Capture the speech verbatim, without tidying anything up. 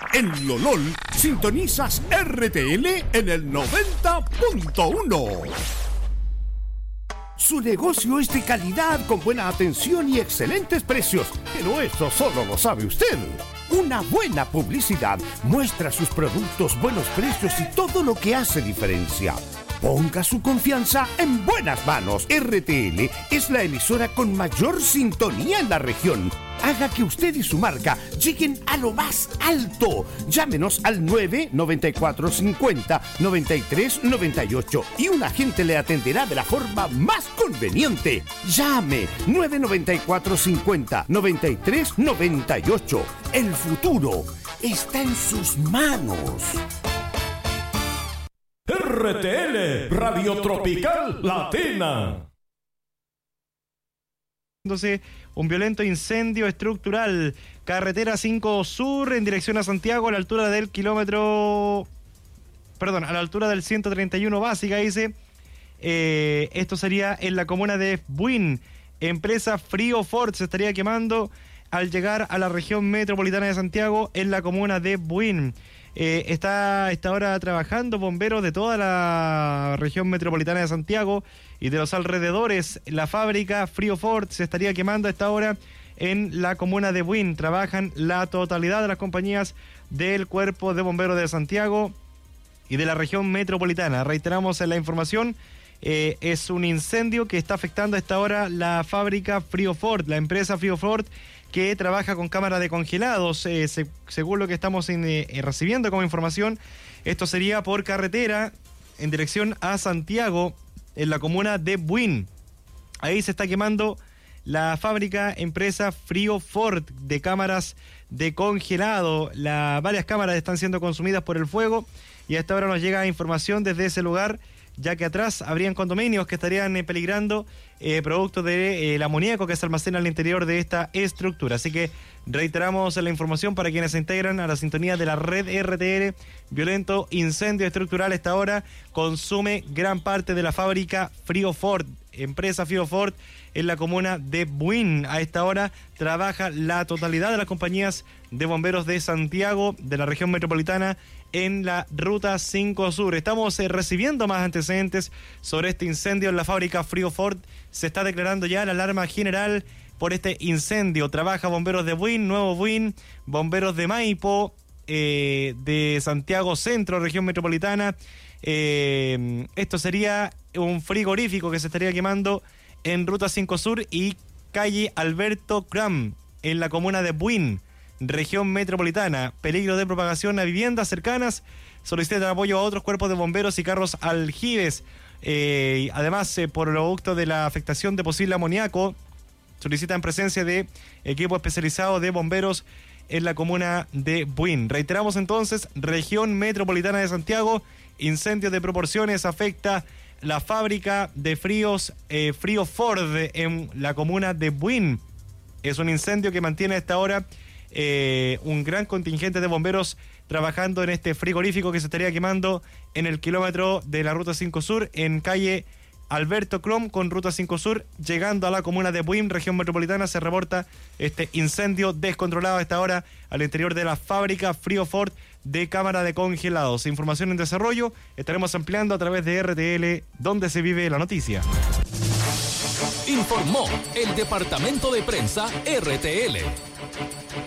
En Lolol, sintonizas R T L en el noventa punto uno. Su negocio es de calidad, con buena atención y excelentes precios. Pero eso solo lo sabe usted. Una buena publicidad muestra sus productos, buenos precios y todo lo que hace diferencia. Ponga su confianza en buenas manos. R T L es la emisora con mayor sintonía en la región. Haga que usted y su marca lleguen a lo más alto. Llámenos al nueve noventa y cuatro cincuenta noventa y tres noventa y ocho y un agente le atenderá de la forma más conveniente. Llame nueve noventa y cuatro cincuenta noventa y tres noventa y ocho. El futuro está en sus manos. R T L, Radio Tropical Latina. Un violento incendio estructural, carretera cinco Sur en dirección a Santiago, a la altura del kilómetro, perdón, a la altura del ciento treinta y uno básica, dice. Eh, esto sería en la comuna de Buin. Empresa Frío Fort se estaría quemando al llegar a la región metropolitana de Santiago, en la comuna de Buin. Eh, está a esta hora trabajando bomberos de toda la región metropolitana de Santiago y de los alrededores. La fábrica Frío Fort se estaría quemando a esta hora en la comuna de Buin. Trabajan la totalidad de las compañías del Cuerpo de Bomberos de Santiago y de la región metropolitana. Reiteramos en la información, eh, es un incendio que está afectando a esta hora la fábrica Frío Fort, la empresa Frío Fort, que trabaja con cámara de congelados, eh, se, según lo que estamos en, eh, recibiendo como información. Esto sería por carretera en dirección a Santiago, en la comuna de Buin. Ahí se está quemando la fábrica empresa Frío Fort de cámaras de congelado. La, varias cámaras están siendo consumidas por el fuego y hasta ahora nos llega información desde ese lugar, ya que atrás habrían condominios que estarían eh, peligrando eh, producto del eh, amoníaco que se almacena al interior de esta estructura. Así que reiteramos la información para quienes se integran a la sintonía de la red R T L. Violento incendio estructural a esta hora consume gran parte de la fábrica Frío Fort, empresa Frío Fort, en la comuna de Buin. A esta hora trabaja la totalidad de las compañías de bomberos de Santiago, de la región metropolitana, en la ruta cinco Sur. Estamos eh, recibiendo más antecedentes sobre este incendio en la fábrica Frío Fort. Se está declarando ya la alarma general por este incendio. Trabaja bomberos de Buin, Nuevo Buin, bomberos de Maipo, eh, de Santiago Centro, región metropolitana. Eh, esto sería un frigorífico que se estaría quemando en ruta cinco Sur y calle Alberto Cram, en la comuna de Buin, región metropolitana. Peligro de propagación a viviendas cercanas. Solicitan apoyo a otros cuerpos de bomberos y carros aljibes. Eh, además, eh, por el producto de la afectación de posible amoníaco, solicitan presencia de equipo especializado de bomberos en la comuna de Buin. Reiteramos entonces, región metropolitana de Santiago, incendio de proporciones afecta la fábrica de fríos eh, Frío Ford en la comuna de Buin. Es un incendio que mantiene a esta hora eh, un gran contingente de bomberos trabajando en este frigorífico que se estaría quemando en el kilómetro de la ruta cinco Sur, en calle Alberto Crom con ruta cinco Sur, llegando a la comuna de Buin, región metropolitana. Se reporta este incendio descontrolado a esta hora al interior de la fábrica Frío Fort de cámara de congelados. Información en desarrollo, estaremos ampliando a través de R T L, donde se vive la noticia. Informó el departamento de prensa R T L.